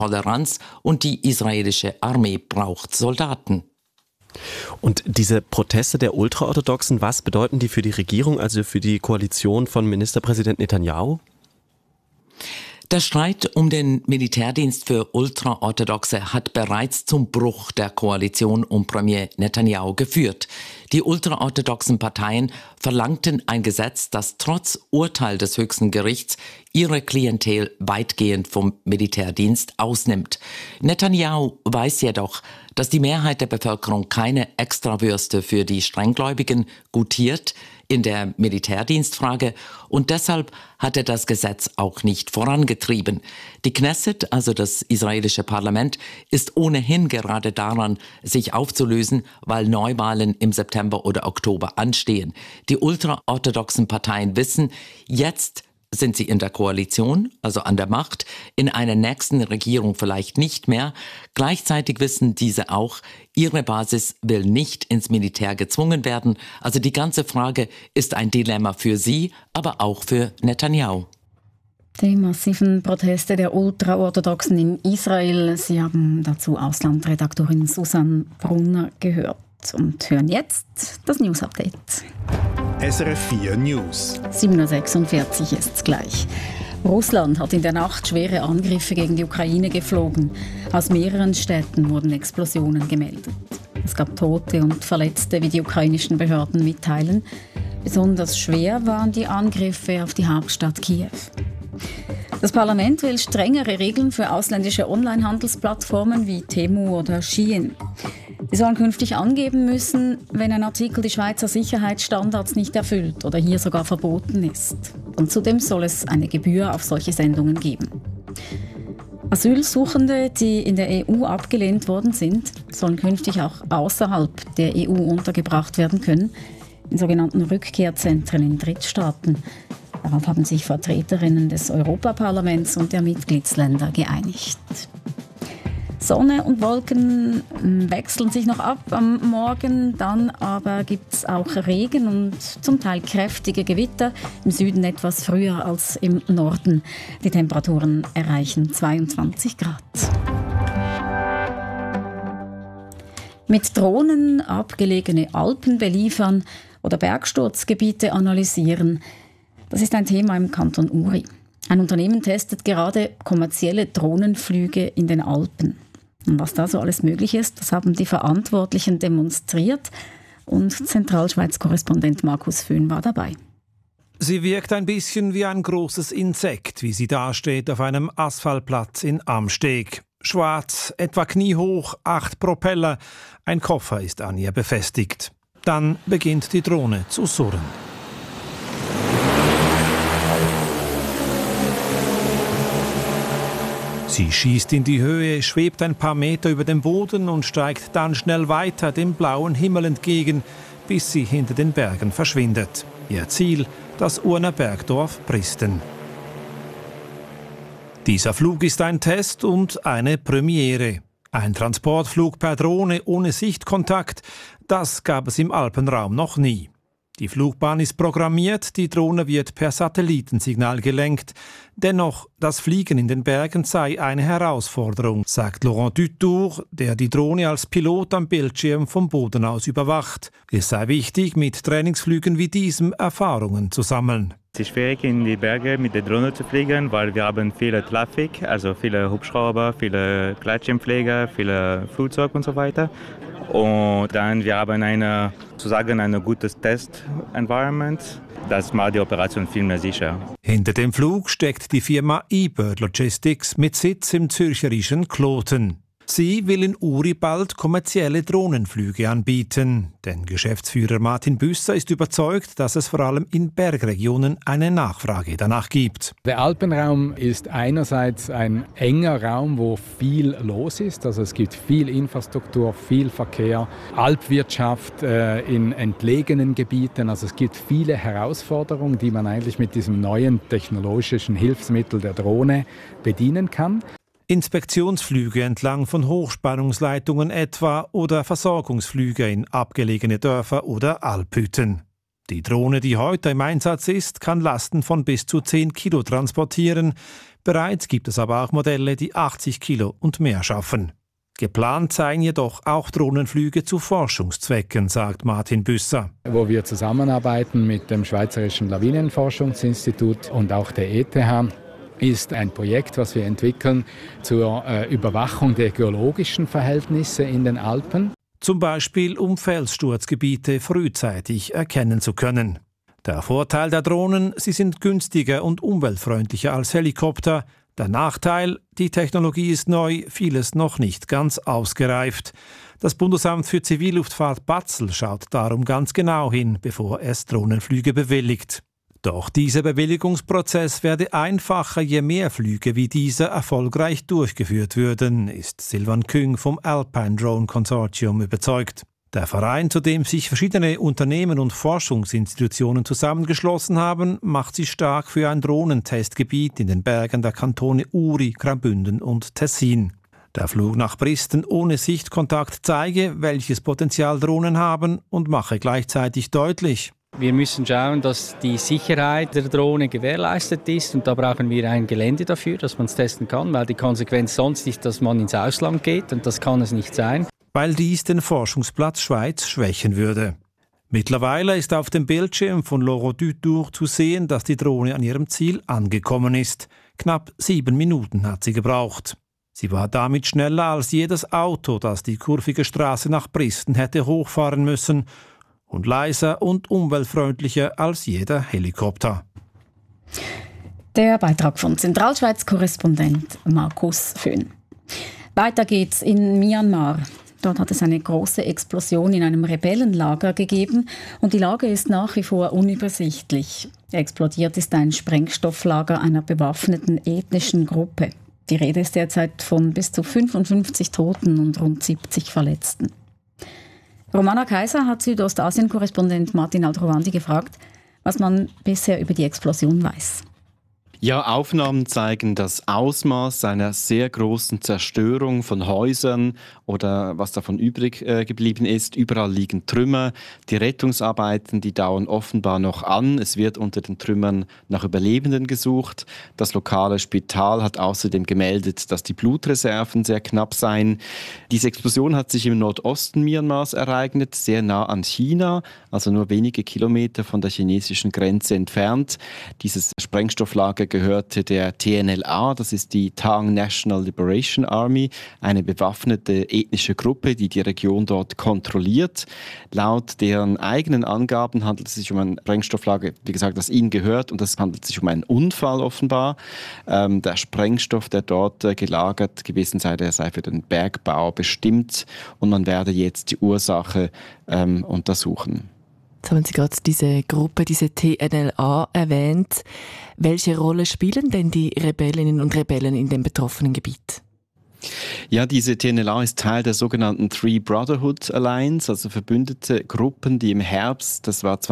Toleranz und die israelische Armee braucht Soldaten. Und diese Proteste der Ultraorthodoxen, was bedeuten die für die Regierung, also für die Koalition von Ministerpräsident Netanyahu? Der Streit um den Militärdienst für Ultraorthodoxe hat bereits zum Bruch der Koalition um Premier Netanyahu geführt. Die ultraorthodoxen Parteien verlangten ein Gesetz, das trotz Urteil des höchsten Gerichts ihre Klientel weitgehend vom Militärdienst ausnimmt. Netanyahu weiß jedoch, dass die Mehrheit der Bevölkerung keine Extrawürste für die Strenggläubigen gutiert in der Militärdienstfrage und deshalb hat er das Gesetz auch nicht vorangetrieben. Die Knesset, also das israelische Parlament, ist ohnehin gerade daran, sich aufzulösen, weil Neuwahlen im September oder Oktober anstehen. Die ultraorthodoxen Parteien wissen, jetzt sind sie in der Koalition, also an der Macht, in einer nächsten Regierung vielleicht nicht mehr. Gleichzeitig wissen diese auch, ihre Basis will nicht ins Militär gezwungen werden. Also die ganze Frage ist ein Dilemma für sie, aber auch für Netanyahu. Die massiven Proteste der Ultraorthodoxen in Israel. Sie haben dazu Auslandredaktorin Susanne Brunner gehört und hören jetzt das News-Update. SRF 4 News. 7.46 Uhr ist es gleich. Russland hat in der Nacht schwere Angriffe gegen die Ukraine geflogen. Aus mehreren Städten wurden Explosionen gemeldet. Es gab Tote und Verletzte, wie die ukrainischen Behörden mitteilen. Besonders schwer waren die Angriffe auf die Hauptstadt Kiew. Das Parlament will strengere Regeln für ausländische Onlinehandelsplattformen wie Temu oder Shein. Die sollen künftig angeben müssen, wenn ein Artikel die Schweizer Sicherheitsstandards nicht erfüllt oder hier sogar verboten ist. Und zudem soll es eine Gebühr auf solche Sendungen geben. Asylsuchende, die in der EU abgelehnt worden sind, sollen künftig auch außerhalb der EU untergebracht werden können, in sogenannten Rückkehrzentren in Drittstaaten. Darauf haben sich Vertreterinnen des Europaparlaments und der Mitgliedsländer geeinigt. Sonne und Wolken wechseln sich noch ab am Morgen, dann aber gibt es auch Regen und zum Teil kräftige Gewitter, im Süden etwas früher als im Norden. Die Temperaturen erreichen 22 Grad. Mit Drohnen abgelegene Alpen beliefern oder Bergsturzgebiete analysieren, das ist ein Thema im Kanton Uri. Ein Unternehmen testet gerade kommerzielle Drohnenflüge in den Alpen. Und was da so alles möglich ist, das haben die Verantwortlichen demonstriert. Und Zentralschweiz-Korrespondent Markus Föhn war dabei. Sie wirkt ein bisschen wie ein großes Insekt, wie sie dasteht auf einem Asphaltplatz in Amsteg. Schwarz, etwa kniehoch, 8 Propeller. Ein Koffer ist an ihr befestigt. Dann beginnt die Drohne zu surren. Sie schießt in die Höhe, schwebt ein paar Meter über dem Boden und steigt dann schnell weiter dem blauen Himmel entgegen, bis sie hinter den Bergen verschwindet. Ihr Ziel, das Urner Bergdorf Pristen. Dieser Flug ist ein Test und eine Premiere. Ein Transportflug per Drohne ohne Sichtkontakt, das gab es im Alpenraum noch nie. Die Flugbahn ist programmiert, die Drohne wird per Satellitensignal gelenkt. Dennoch, das Fliegen in den Bergen sei eine Herausforderung, sagt Laurent Dutour, der die Drohne als Pilot am Bildschirm vom Boden aus überwacht. Es sei wichtig, mit Trainingsflügen wie diesem Erfahrungen zu sammeln. Es ist schwierig, in die Berge mit der Drohne zu fliegen, weil wir haben viele Traffic, also viele Hubschrauber, viele Gleitschirmflieger, viele Flugzeuge und so weiter. Und dann wir haben ein gutes Test-Environment. Das macht die Operation viel mehr sicher. Hinter dem Flug steckt die Firma eBird Logistics mit Sitz im zürcherischen Kloten. Sie will in Uri bald kommerzielle Drohnenflüge anbieten. Denn Geschäftsführer Martin Büsser ist überzeugt, dass es vor allem in Bergregionen eine Nachfrage danach gibt. Der Alpenraum ist einerseits ein enger Raum, wo viel los ist. Also es gibt viel Infrastruktur, viel Verkehr, Alpwirtschaft in entlegenen Gebieten. Also es gibt viele Herausforderungen, die man eigentlich mit diesem neuen technologischen Hilfsmittel der Drohne bedienen kann. Inspektionsflüge entlang von Hochspannungsleitungen etwa oder Versorgungsflüge in abgelegene Dörfer oder Alphütten. Die Drohne, die heute im Einsatz ist, kann Lasten von bis zu 10 Kilo transportieren. Bereits gibt es aber auch Modelle, die 80 Kilo und mehr schaffen. Geplant seien jedoch auch Drohnenflüge zu Forschungszwecken, sagt Martin Büsser. Wo wir zusammenarbeiten mit dem Schweizerischen Lawinenforschungsinstitut und auch der ETH, ist ein Projekt, was wir entwickeln zur Überwachung der geologischen Verhältnisse in den Alpen. Zum Beispiel, um Felssturzgebiete frühzeitig erkennen zu können. Der Vorteil der Drohnen, sie sind günstiger und umweltfreundlicher als Helikopter. Der Nachteil, die Technologie ist neu, vieles noch nicht ganz ausgereift. Das Bundesamt für Zivilluftfahrt Batzl schaut darum ganz genau hin, bevor es Drohnenflüge bewilligt. Doch dieser Bewilligungsprozess werde einfacher, je mehr Flüge wie dieser erfolgreich durchgeführt würden, ist Silvan Küng vom Alpine Drone Consortium überzeugt. Der Verein, zu dem sich verschiedene Unternehmen und Forschungsinstitutionen zusammengeschlossen haben, macht sich stark für ein Drohnentestgebiet in den Bergen der Kantone Uri, Graubünden und Tessin. Der Flug nach Bristen ohne Sichtkontakt zeige, welches Potenzial Drohnen haben und mache gleichzeitig deutlich: Wir müssen schauen, dass die Sicherheit der Drohne gewährleistet ist, und da brauchen wir ein Gelände dafür, dass man es testen kann, weil die Konsequenz sonst ist, dass man ins Ausland geht, und das kann es nicht sein. Weil dies den Forschungsplatz Schweiz schwächen würde. Mittlerweile ist auf dem Bildschirm von Loro Dutour zu sehen, dass die Drohne an ihrem Ziel angekommen ist. Knapp 7 Minuten hat sie gebraucht. Sie war damit schneller als jedes Auto, das die kurvige Straße nach Bristen hätte hochfahren müssen, und leiser und umweltfreundlicher als jeder Helikopter. Der Beitrag von Zentralschweiz-Korrespondent Markus Föhn. Weiter geht's in Myanmar. Dort hat es eine große Explosion in einem Rebellenlager gegeben und die Lage ist nach wie vor unübersichtlich. Explodiert ist ein Sprengstofflager einer bewaffneten ethnischen Gruppe. Die Rede ist derzeit von bis zu 55 Toten und rund 70 Verletzten. Romana Kaiser hat Südostasien-Korrespondent Martin Aldrovandi gefragt, was man bisher über die Explosion weiß. Ja, Aufnahmen zeigen das Ausmaß einer sehr großen Zerstörung von Häusern oder was davon übrig geblieben ist. Überall liegen Trümmer. Die Rettungsarbeiten, die dauern offenbar noch an. Es wird unter den Trümmern nach Überlebenden gesucht. Das lokale Spital hat außerdem gemeldet, dass die Blutreserven sehr knapp seien. Diese Explosion hat sich im Nordosten Myanmars ereignet, sehr nah an China, also nur wenige Kilometer von der chinesischen Grenze entfernt. Dieses Sprengstofflager gehörte der TNLA, das ist die Tang National Liberation Army, eine bewaffnete ethnische Gruppe, die die Region dort kontrolliert. Laut deren eigenen Angaben handelt es sich um ein Sprengstofflager, wie gesagt, das ihnen gehört, und es handelt sich um einen Unfall offenbar. Der Sprengstoff, der dort gelagert gewesen sei, der sei für den Bergbau bestimmt, und man werde jetzt die Ursache untersuchen. Jetzt haben Sie gerade diese Gruppe, diese TNLA erwähnt. Welche Rolle spielen denn die Rebellinnen und Rebellen in dem betroffenen Gebiet? Ja, diese TNLA ist Teil der sogenannten Three Brotherhood Alliance, also verbündete Gruppen, die im Herbst, das war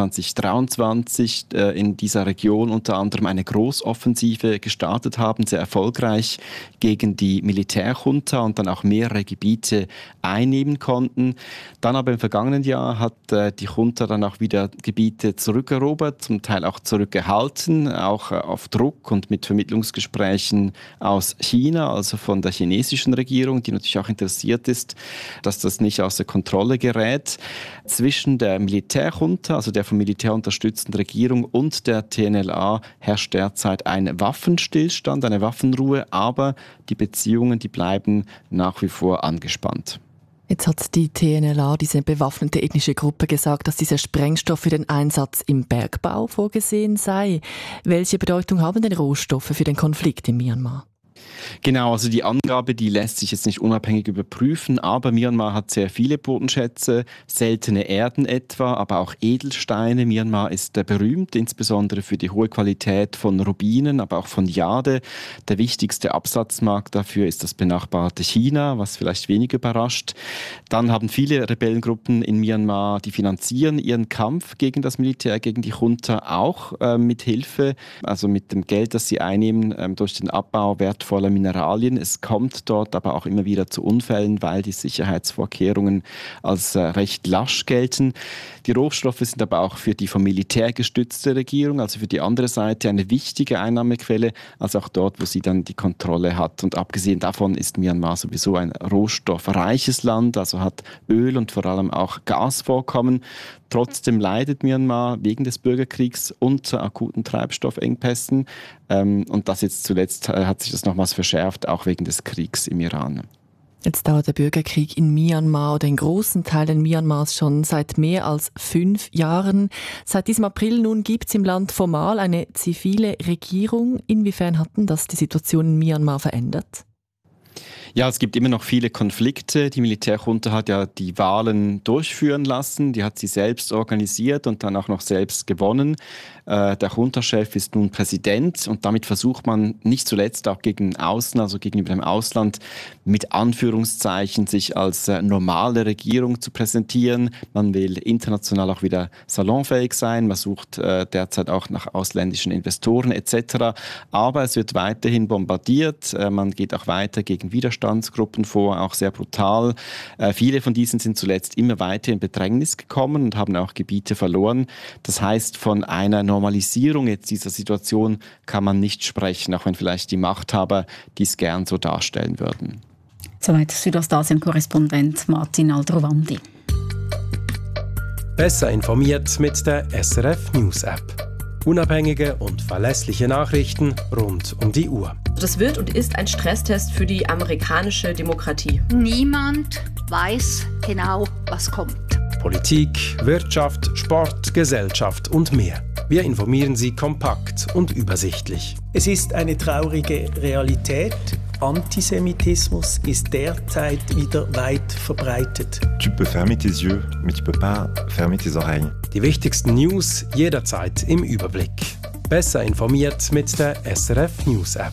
2023, in dieser Region unter anderem eine Großoffensive gestartet haben, sehr erfolgreich gegen die Militärjunta und dann auch mehrere Gebiete einnehmen konnten. Dann aber im vergangenen Jahr hat die Junta dann auch wieder Gebiete zurückerobert, zum Teil auch zurückgehalten, auch auf Druck und mit Vermittlungsgesprächen aus China, also von der chinesischen Regierung, die natürlich auch interessiert ist, dass das nicht außer Kontrolle gerät. Zwischen der Militärjunta, also der vom Militär unterstützten Regierung, und der TNLA herrscht derzeit ein Waffenstillstand, eine Waffenruhe, aber die Beziehungen, die bleiben nach wie vor angespannt. Jetzt hat die TNLA, diese bewaffnete ethnische Gruppe, gesagt, dass dieser Sprengstoff für den Einsatz im Bergbau vorgesehen sei. Welche Bedeutung haben denn Rohstoffe für den Konflikt in Myanmar? Genau, also die Angabe, die lässt sich jetzt nicht unabhängig überprüfen, aber Myanmar hat sehr viele Bodenschätze, seltene Erden etwa, aber auch Edelsteine. Myanmar ist berühmt, insbesondere für die hohe Qualität von Rubinen, aber auch von Jade. Der wichtigste Absatzmarkt dafür ist das benachbarte China, was vielleicht wenig überrascht. Dann haben viele Rebellengruppen in Myanmar, die finanzieren ihren Kampf gegen das Militär, gegen die Junta auch mit Hilfe, also mit dem Geld, das sie einnehmen durch den Abbau wertvoller wertvoller Mineralien. Es kommt dort aber auch immer wieder zu Unfällen, weil die Sicherheitsvorkehrungen als recht lasch gelten. Die Rohstoffe sind aber auch für die vom Militär gestützte Regierung, also für die andere Seite, eine wichtige Einnahmequelle, also auch dort, wo sie dann die Kontrolle hat. Und abgesehen davon ist Myanmar sowieso ein rohstoffreiches Land, also hat Öl und vor allem auch Gasvorkommen. Trotzdem leidet Myanmar wegen des Bürgerkriegs unter akuten Treibstoffengpässen. Und das jetzt zuletzt hat sich das nochmals verschärft, auch wegen des Kriegs im Iran. Jetzt dauert der Bürgerkrieg in Myanmar oder in großen Teilen Myanmars schon seit mehr als 5 Jahren. Seit diesem April nun gibt es im Land formal eine zivile Regierung. Inwiefern hat denn das die Situation in Myanmar verändert? Ja, es gibt immer noch viele Konflikte. Die Militärjunta hat ja die Wahlen durchführen lassen. Die hat sie selbst organisiert und dann auch noch selbst gewonnen. Der Junta-Chef ist nun Präsident und damit versucht man nicht zuletzt auch gegen Außen, also gegenüber dem Ausland, mit Anführungszeichen sich als normale Regierung zu präsentieren. Man will international auch wieder salonfähig sein. Man sucht derzeit auch nach ausländischen Investoren etc. Aber es wird weiterhin bombardiert. Man geht auch weiter gegen Widerstandsgruppen vor, auch sehr brutal. Viele von diesen sind zuletzt immer weiter in Bedrängnis gekommen und haben auch Gebiete verloren. Das heißt, von einer Normalisierung jetzt dieser Situation kann man nicht sprechen, auch wenn vielleicht die Machthaber dies gern so darstellen würden. Soweit Südostasien-Korrespondent Martin Aldrovandi. Besser informiert mit der SRF News App. Unabhängige und verlässliche Nachrichten rund um die Uhr. Das wird und ist ein Stresstest für die amerikanische Demokratie. Niemand weiß genau, was kommt. Politik, Wirtschaft, Sport, Gesellschaft und mehr. Wir informieren Sie kompakt und übersichtlich. Es ist eine traurige Realität. Antisemitismus ist derzeit wieder weit verbreitet. Tu peux fermer tes yeux, mais tu peux pas fermer tes oreilles. Die wichtigsten News jederzeit im Überblick. Besser informiert mit der SRF News App.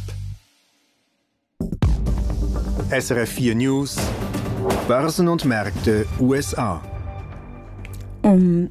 SRF 4 News, Börsen und Märkte USA. Um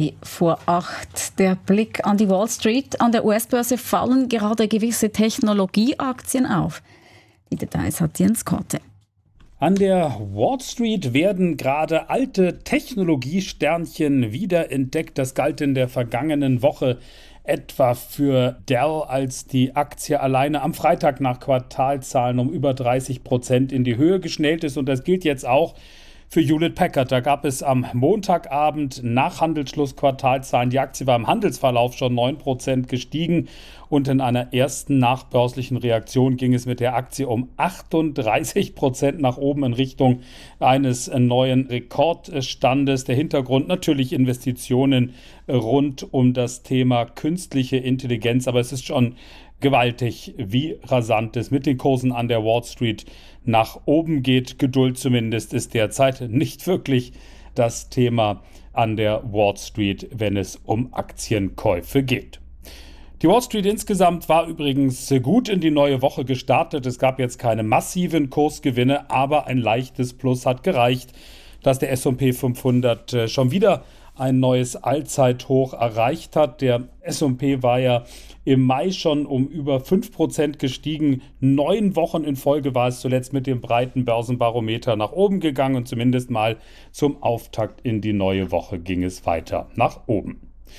7:03. Der Blick an die Wall Street. An der US-Börse fallen gerade gewisse Technologieaktien auf. Die Details hat Jens Korte. An der Wall Street werden gerade alte Technologiesternchen wiederentdeckt. Das galt in der vergangenen Woche etwa für Dell, als die Aktie alleine am Freitag nach Quartalzahlen um über 30% in die Höhe geschnellt ist. Und das gilt jetzt auch für Hewlett Packard. Da gab es am Montagabend nach Handelsschluss Quartalzahlen. Die Aktie war im Handelsverlauf schon 9% gestiegen und in einer ersten nachbörslichen Reaktion ging es mit der Aktie um 38% nach oben in Richtung eines neuen Rekordstandes. Der Hintergrund natürlich Investitionen rund um das Thema künstliche Intelligenz, aber es ist schon gewaltig, wie rasant es mit den Kursen an der Wall Street nach oben geht. Geduld zumindest ist derzeit nicht wirklich das Thema an der Wall Street, wenn es um Aktienkäufe geht. Die Wall Street insgesamt war übrigens gut in die neue Woche gestartet. Es gab jetzt keine massiven Kursgewinne, aber ein leichtes Plus hat gereicht, dass der S&P 500 schon wieder ein neues Allzeithoch erreicht hat. Der S&P war ja im Mai schon um über 5% gestiegen. 9 Wochen in Folge war es zuletzt mit dem breiten Börsenbarometer nach oben gegangen und zumindest mal zum Auftakt in die neue Woche ging es weiter nach oben.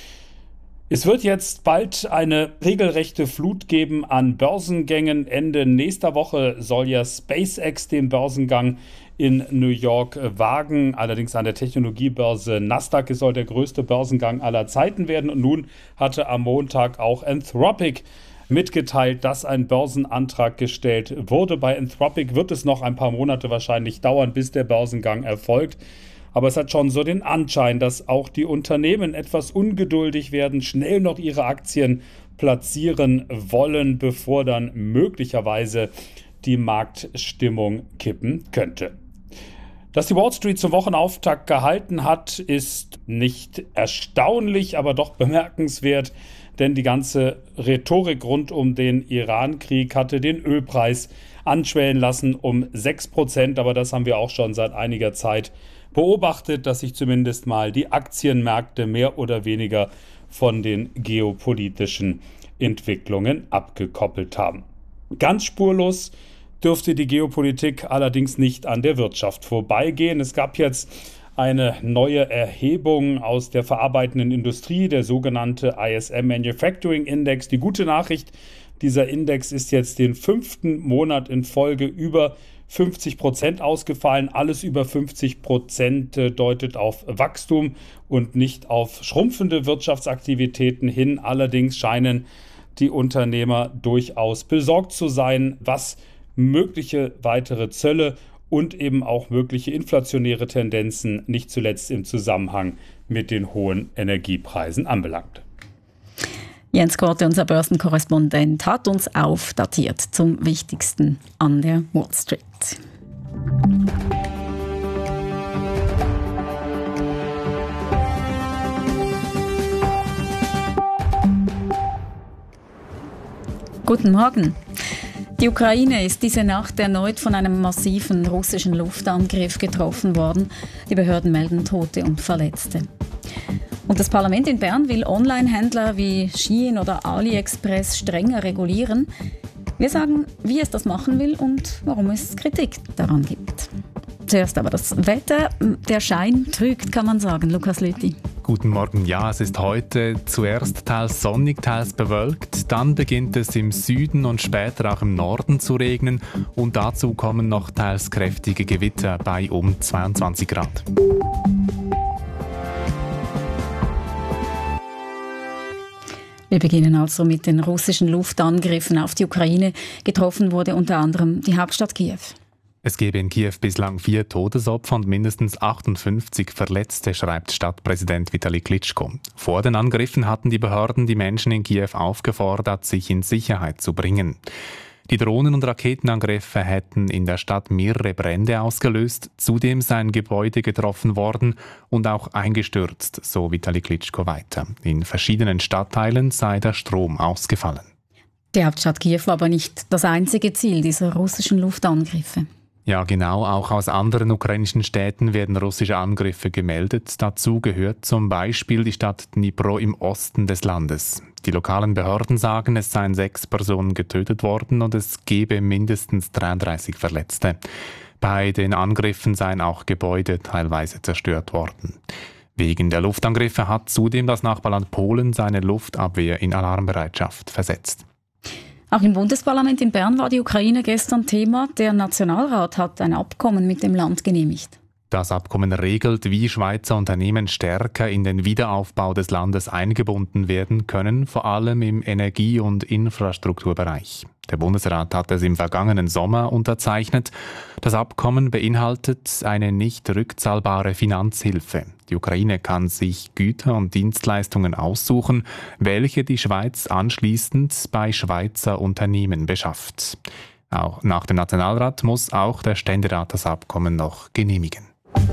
Es wird jetzt bald eine regelrechte Flut geben an Börsengängen. Ende nächster Woche soll ja SpaceX den Börsengang in New York wagen, allerdings an der Technologiebörse Nasdaq. Es soll der größte Börsengang aller Zeiten werden. Und nun hatte am Montag auch Anthropic mitgeteilt, dass ein Börsenantrag gestellt wurde. Bei Anthropic wird es noch ein paar Monate wahrscheinlich dauern, bis der Börsengang erfolgt. Aber es hat schon so den Anschein, dass auch die Unternehmen etwas ungeduldig werden, schnell noch ihre Aktien platzieren wollen, bevor dann möglicherweise die Marktstimmung kippen könnte. Dass die Wall Street zum Wochenauftakt gehalten hat, ist nicht erstaunlich, aber doch bemerkenswert, denn die ganze Rhetorik rund um den Iran-Krieg hatte den Ölpreis anschwellen lassen um 6%, aber das haben wir auch schon seit einiger Zeit beobachtet, dass sich zumindest mal die Aktienmärkte mehr oder weniger von den geopolitischen Entwicklungen abgekoppelt haben. Ganz spurlos dürfte die Geopolitik allerdings nicht an der Wirtschaft vorbeigehen. Es gab jetzt eine neue Erhebung aus der verarbeitenden Industrie, der sogenannte ISM Manufacturing Index. Die gute Nachricht, dieser Index ist jetzt den 5. Monat in Folge über 50% ausgefallen. Alles über 50% deutet auf Wachstum und nicht auf schrumpfende Wirtschaftsaktivitäten hin. Allerdings scheinen die Unternehmer durchaus besorgt zu sein, was mögliche weitere Zölle und eben auch mögliche inflationäre Tendenzen, nicht zuletzt im Zusammenhang mit den hohen Energiepreisen, anbelangt. Jens Korte, unser Börsenkorrespondent, hat uns aufdatiert zum Wichtigsten an der Wall Street. Guten Morgen. Die Ukraine ist diese Nacht erneut von einem massiven russischen Luftangriff getroffen worden. Die Behörden melden Tote und Verletzte. Und das Parlament in Bern will Online-Händler wie Shein oder AliExpress strenger regulieren. Wir sagen, wie es das machen will und warum es Kritik daran gibt. Zuerst aber das Wetter. Der Schein trügt, kann man sagen. Lukas Lüthi. Guten Morgen. Ja, es ist heute zuerst teils sonnig, teils bewölkt. Dann beginnt es im Süden und später auch im Norden zu regnen. Und dazu kommen noch teils kräftige Gewitter bei um 22 Grad. Wir beginnen also mit den russischen Luftangriffen auf die Ukraine. Getroffen wurde unter anderem die Hauptstadt Kiew. Es gebe in Kiew bislang 4 Todesopfer und mindestens 58 Verletzte, schreibt Stadtpräsident Vitali Klitschko. Vor den Angriffen hatten die Behörden die Menschen in Kiew aufgefordert, sich in Sicherheit zu bringen. Die Drohnen- und Raketenangriffe hätten in der Stadt mehrere Brände ausgelöst. Zudem seien Gebäude getroffen worden und auch eingestürzt, so Vitali Klitschko weiter. In verschiedenen Stadtteilen sei der Strom ausgefallen. Die Hauptstadt Kiew war aber nicht das einzige Ziel dieser russischen Luftangriffe. Ja, genau. Auch aus anderen ukrainischen Städten werden russische Angriffe gemeldet. Dazu gehört zum Beispiel die Stadt Dnipro im Osten des Landes. Die lokalen Behörden sagen, es seien 6 Personen getötet worden und es gebe mindestens 33 Verletzte. Bei den Angriffen seien auch Gebäude teilweise zerstört worden. Wegen der Luftangriffe hat zudem das Nachbarland Polen seine Luftabwehr in Alarmbereitschaft versetzt. Auch im Bundesparlament in Bern war die Ukraine gestern Thema. Der Nationalrat hat ein Abkommen mit dem Land genehmigt. Das Abkommen regelt, wie Schweizer Unternehmen stärker in den Wiederaufbau des Landes eingebunden werden können, vor allem im Energie- und Infrastrukturbereich. Der Bundesrat hat es im vergangenen Sommer unterzeichnet. Das Abkommen beinhaltet eine nicht rückzahlbare Finanzhilfe. Die Ukraine kann sich Güter und Dienstleistungen aussuchen, welche die Schweiz anschließend bei Schweizer Unternehmen beschafft. Auch nach dem Nationalrat muss auch der Ständerat das Abkommen noch genehmigen.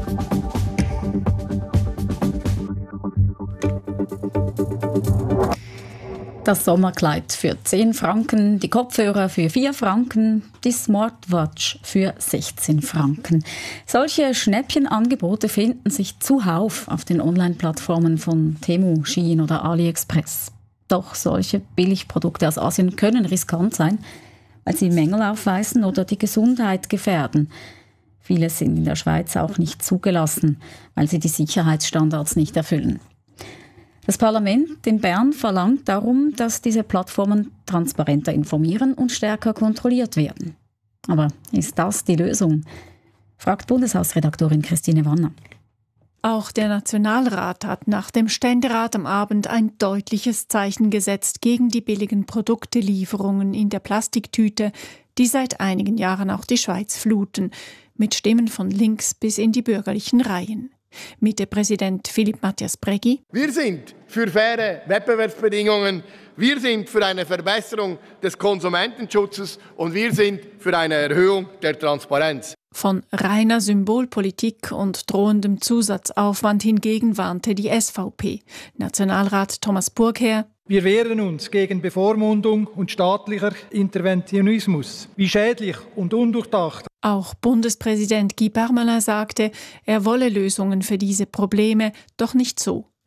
Das Sommerkleid für 10 Franken, die Kopfhörer für 4 Franken, die Smartwatch für 16 Franken. Solche Schnäppchenangebote finden sich zuhauf auf den Online-Plattformen von Temu, Shein oder AliExpress. Doch solche Billigprodukte aus Asien können riskant sein, weil sie Mängel aufweisen oder die Gesundheit gefährden. Viele sind in der Schweiz auch nicht zugelassen, weil sie die Sicherheitsstandards nicht erfüllen. Das Parlament in Bern verlangt darum, dass diese Plattformen transparenter informieren und stärker kontrolliert werden. Aber ist das die Lösung? Fragt Bundeshausredaktorin Christine Wanner. Auch der Nationalrat hat nach dem Ständerat am Abend ein deutliches Zeichen gesetzt gegen die billigen Produktelieferungen in der Plastiktüte, die seit einigen Jahren auch die Schweiz fluten, mit Stimmen von links bis in die bürgerlichen Reihen. Mitte-Präsident Philipp Matthias Breggi. Wir sind für faire Wettbewerbsbedingungen, wir sind für eine Verbesserung des Konsumentenschutzes und wir sind für eine Erhöhung der Transparenz. Von reiner Symbolpolitik und drohendem Zusatzaufwand hingegen warnte die SVP. Nationalrat Thomas Burgherr. Wir wehren uns gegen Bevormundung und staatlicher Interventionismus, wie schädlich und undurchdacht. Auch Bundespräsident Guy Parmelin sagte, er wolle Lösungen für diese Probleme, doch nicht so.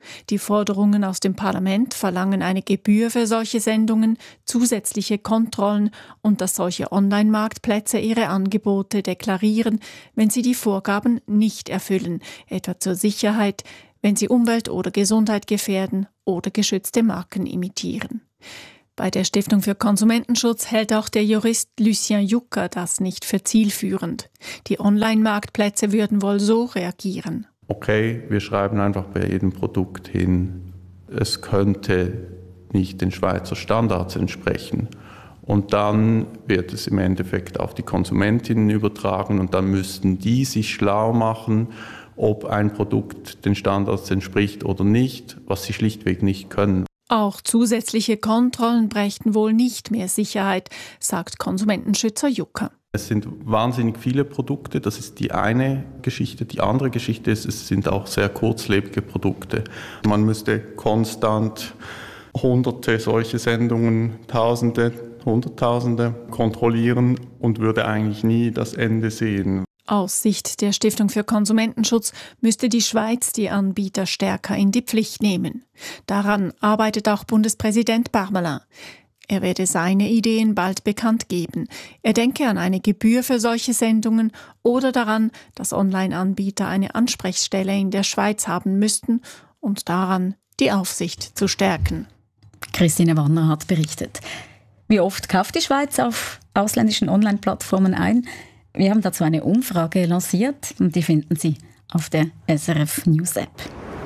Die Forderungen aus dem Parlament verlangen eine Gebühr für solche Sendungen, zusätzliche Kontrollen und dass solche Online-Marktplätze ihre Angebote deklarieren, wenn sie die Vorgaben nicht erfüllen, etwa zur Sicherheit, wenn sie Umwelt oder Gesundheit gefährden oder geschützte Marken imitieren. Bei der Stiftung für Konsumentenschutz hält auch der Jurist Lucien Jucker das nicht für zielführend. Die Online-Marktplätze würden wohl so reagieren. Okay, wir schreiben einfach bei jedem Produkt hin, es könnte nicht den Schweizer Standards entsprechen. Und dann wird es im Endeffekt auf die Konsumentinnen übertragen und dann müssten die sich schlau machen, ob ein Produkt den Standards entspricht oder nicht, was sie schlichtweg nicht können. Auch zusätzliche Kontrollen brächten wohl nicht mehr Sicherheit, sagt Konsumentenschützer Jucker. Es sind wahnsinnig viele Produkte, das ist die eine Geschichte. Die andere Geschichte ist, es sind auch sehr kurzlebige Produkte. Man müsste konstant Hunderte solche Sendungen, Tausende, Hunderttausende kontrollieren und würde eigentlich nie das Ende sehen. Aus Sicht der Stiftung für Konsumentenschutz müsste die Schweiz die Anbieter stärker in die Pflicht nehmen. Daran arbeitet auch Bundespräsident Parmelin. Er werde seine Ideen bald bekannt geben. Er denke an eine Gebühr für solche Sendungen oder daran, dass Online-Anbieter eine Ansprechstelle in der Schweiz haben müssten und daran, die Aufsicht zu stärken. Christine Wanner hat berichtet. Wie oft kauft die Schweiz auf ausländischen Online-Plattformen ein? Wir haben dazu eine Umfrage lanciert und die finden Sie auf der SRF News App.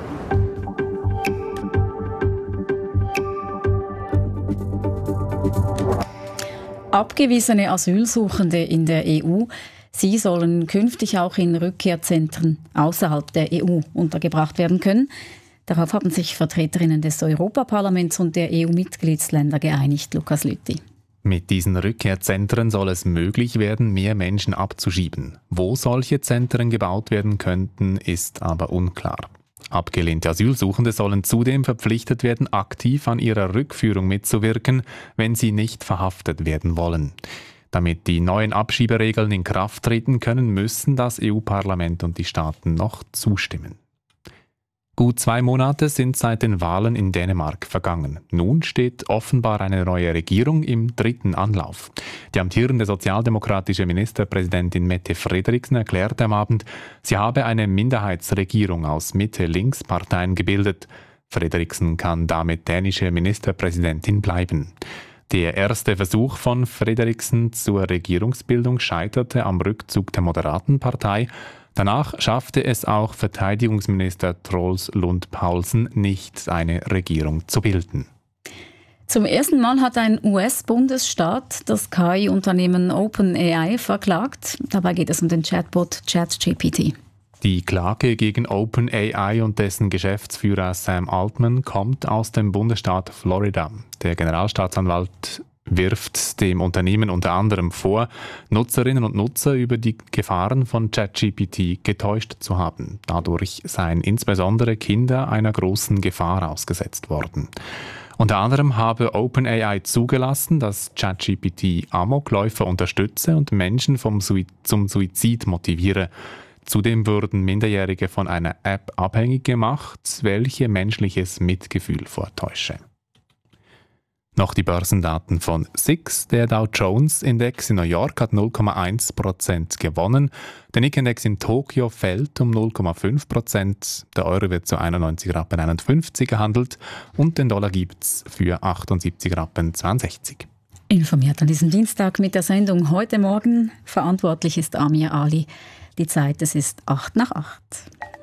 Abgewiesene Asylsuchende in der EU, sie sollen künftig auch in Rückkehrzentren außerhalb der EU untergebracht werden können. Darauf haben sich Vertreterinnen des Europaparlaments und der EU-Mitgliedsländer geeinigt, Lukas Lüthi. Mit diesen Rückkehrzentren soll es möglich werden, mehr Menschen abzuschieben. Wo solche Zentren gebaut werden könnten, ist aber unklar. Abgelehnte Asylsuchende sollen zudem verpflichtet werden, aktiv an ihrer Rückführung mitzuwirken, wenn sie nicht verhaftet werden wollen. Damit die neuen Abschieberegeln in Kraft treten können, müssen das EU-Parlament und die Staaten noch zustimmen. Gut 2 Monate sind seit den Wahlen in Dänemark vergangen. Nun steht offenbar eine neue Regierung im 3. Anlauf. Die amtierende sozialdemokratische Ministerpräsidentin Mette Frederiksen erklärte am Abend, sie habe eine Minderheitsregierung aus Mitte-Links-Parteien gebildet. Frederiksen kann damit dänische Ministerpräsidentin bleiben. Der erste Versuch von Frederiksen zur Regierungsbildung scheiterte am Rückzug der Moderatenpartei. Danach schaffte es auch Verteidigungsminister Troels Lund Poulsen nicht, eine Regierung zu bilden. Zum ersten Mal hat ein US-Bundesstaat das KI-Unternehmen OpenAI verklagt. Dabei geht es um den Chatbot ChatGPT. Die Klage gegen OpenAI und dessen Geschäftsführer Sam Altman kommt aus dem Bundesstaat Florida. Der Generalstaatsanwalt wirft dem Unternehmen unter anderem vor, Nutzerinnen und Nutzer über die Gefahren von ChatGPT getäuscht zu haben. Dadurch seien insbesondere Kinder einer großen Gefahr ausgesetzt worden. Unter anderem habe OpenAI zugelassen, dass ChatGPT Amokläufer unterstütze und Menschen zum Suizid motiviere. Zudem würden Minderjährige von einer App abhängig gemacht, welche menschliches Mitgefühl vortäusche. Noch die Börsendaten von SIX. Der Dow Jones Index in New York hat 0,1% gewonnen. Der Nikkei-Index in Tokio fällt um 0,5%. Der Euro wird zu 91,51 Rappen gehandelt und den Dollar gibt's für 78,62 Rappen. Informiert an diesem Dienstag mit der Sendung Heute Morgen. Verantwortlich ist Amir Ali. Die Zeit, es ist 7:08.